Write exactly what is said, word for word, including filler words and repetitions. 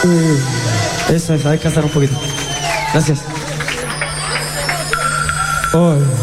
Eso es, a descansar un poquito. Gracias. Ay.